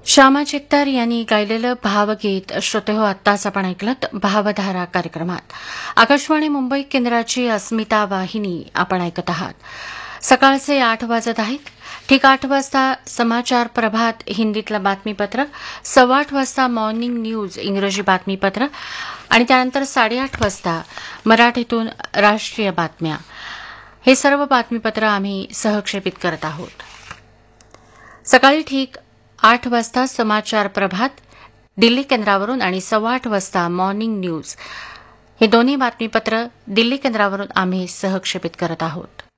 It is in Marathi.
श्यामा चित्तर यांनी गायलेलं भावगीत श्रोते हो आत्ताच आपण ऐकलत भावधारा कार्यक्रमात. आकाशवाणी मुंबई केंद्राची अस्मिता वाहिनी आपण ऐकत आहात. सकाळचे 8 वाजत आहेत. ठीक 8 वाजता समाचार प्रभात हिंदीतलं बातमीपत्र, 8:15 वाजता मॉर्निंग न्यूज इंग्रजी बातमीपत्र आणि त्यानंतर 8:30 वाजता मराठीतून राष्ट्रीय बातम्या. हे सर्व बातमीपत्र आम्ही सहक्षेपित करत आहोत. सकाळी ठीक 8 वाजता समाचार प्रभात दिल्ली केंद्रावरून आणि 8:15 वाजता मॉर्निंग न्यूज हे दोन्ही बातमीपत्र दिल्ली केंद्रावरून आम्ही सहक्षेपित करत आहोत.